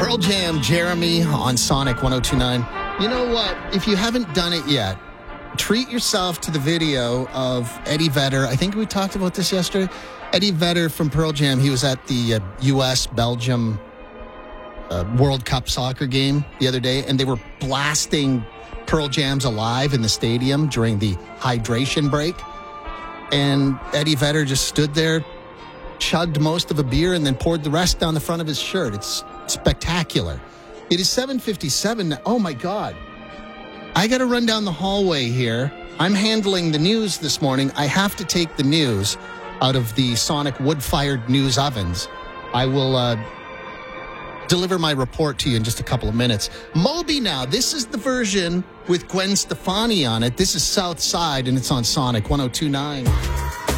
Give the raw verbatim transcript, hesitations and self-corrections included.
Pearl Jam, Jeremy on Sonic one oh two point nine. You know what? If you haven't done it yet, treat yourself to the video of Eddie Vedder. I think we talked about this yesterday. Eddie Vedder from Pearl Jam, he was at the uh, U S Belgium uh, World Cup soccer game the other day, and they were blasting Pearl Jam's Alive in the stadium during the hydration break. And Eddie Vedder just stood there, chugged most of a beer, and then poured the rest down the front of his shirt. It's spectacular. It is seven fifty-seven. Oh, my God. I got to run down the hallway here. I'm handling the news this morning. I have to take the news out of the Sonic wood-fired news ovens. I will uh, deliver my report to you in just a couple of minutes. Moby now. This is the version with Gwen Stefani on it. This is South Side, and it's on Sonic one oh two point nine.